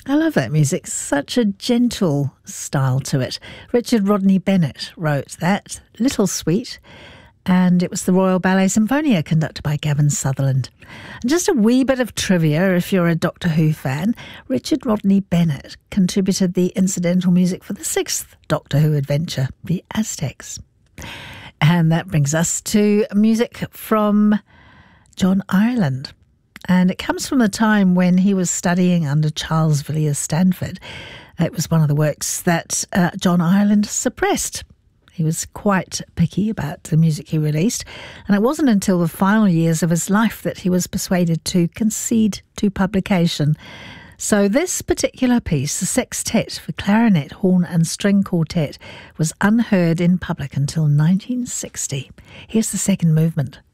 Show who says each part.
Speaker 1: I love that music. Such a gentle style to it. Richard Rodney Bennett wrote that, Little Sweet, and it was the Royal Ballet Symphonia conducted by Gavin Sutherland. And just a wee bit of trivia, if you're a Doctor Who fan, Richard Rodney Bennett contributed the incidental music for the 6th Doctor Who adventure, The Aztecs. And that brings us to music from John Ireland. And it comes from a time when he was studying under Charles Villiers Stanford. It was one of the works that John Ireland suppressed. He was quite picky about the music he released, and it wasn't until the final years of his life that he was persuaded to concede to publication. So this particular piece, the sextet for clarinet, horn and string quartet, was unheard in public until 1960. Here's the second movement.